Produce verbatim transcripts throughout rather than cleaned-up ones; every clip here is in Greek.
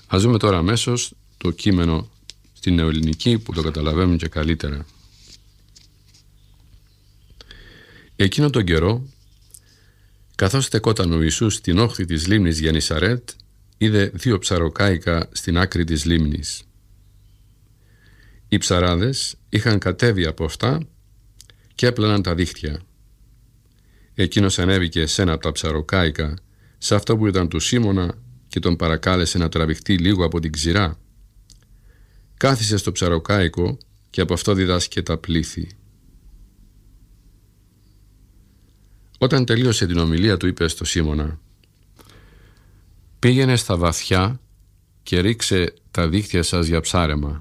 Ας δούμε τώρα αμέσως το κείμενο στην νεοελληνική που το καταλαβαίνουν και καλύτερα. Εκείνο τον καιρό, καθώς στεκόταν ο Ιησούς στην όχθη της λίμνης Γεννησαρέτ, είδε δύο ψαροκάικα στην άκρη της λίμνης. Οι ψαράδες είχαν κατέβει από αυτά και έπλαναν τα δίχτυα. Εκείνος ανέβηκε σε ένα από τα ψαροκάικα, σε αυτό που ήταν του Σίμωνα, και τον παρακάλεσε να τραβηχτεί λίγο από την ξηρά. Κάθισε στο ψαροκάικο και από αυτό διδάσκε τα πλήθη. Όταν τελείωσε την ομιλία του, είπε στο Σίμωνα: «Πήγαινε στα βαθιά και ρίξε τα δίχτυα σας για ψάρεμα».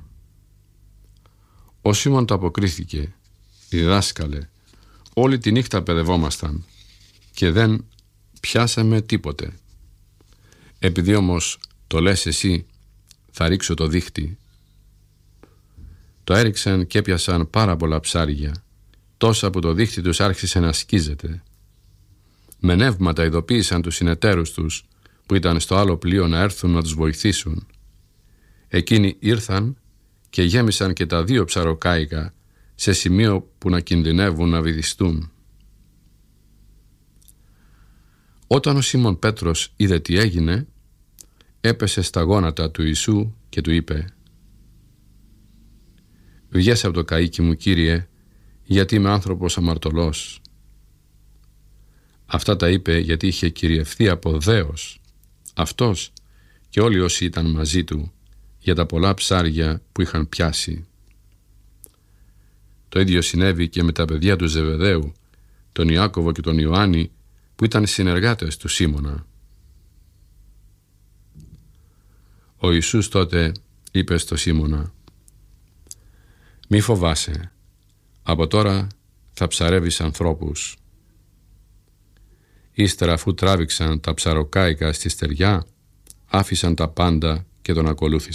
Ο Σίμων το αποκρίθηκε: «Διδάσκαλε, όλη τη νύχτα παιδευόμασταν και δεν πιάσαμε τίποτε. Επειδή όμως το λες εσύ, θα ρίξω το δίχτυ». Το έριξαν και έπιασαν πάρα πολλά ψάρια, τόσα που το δίχτυ τους άρχισε να σκίζεται. Με νεύματα ειδοποίησαν τους συνεταίρους τους που ήταν στο άλλο πλοίο να έρθουν να τους βοηθήσουν. Εκείνοι ήρθαν και γέμισαν και τα δύο ψαροκάικα σε σημείο που να κινδυνεύουν να βυθιστούν. Όταν ο Σίμων Πέτρος είδε τι έγινε, έπεσε στα γόνατα του Ιησού και του είπε: «Βγες από το καΐκι μου, Κύριε, γιατί είμαι άνθρωπος αμαρτωλός». Αυτά τα είπε γιατί είχε κυριευθεί από δέος, αυτός και όλοι όσοι ήταν μαζί του, για τα πολλά ψάρια που είχαν πιάσει. Το ίδιο συνέβη και με τα παιδιά του Ζεβεδαίου, τον Ιάκωβο και τον Ιωάννη, που ήταν συνεργάτες του Σίμωνα. Ο Ιησούς τότε είπε στο Σίμωνα: «Μη φοβάσαι, από τώρα θα ψαρεύεις ανθρώπους». Ύστερα, αφού τράβηξαν τα ψαροκάικα στη στεριά, άφησαν τα πάντα και τον ακολούθησαν.